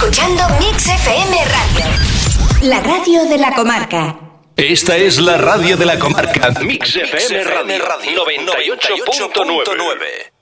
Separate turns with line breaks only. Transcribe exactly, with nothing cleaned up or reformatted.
escuchando Mix F M Radio, la radio de la comarca.
Esta es la radio de la comarca. Mix F M Radio noventa y ocho punto nueve.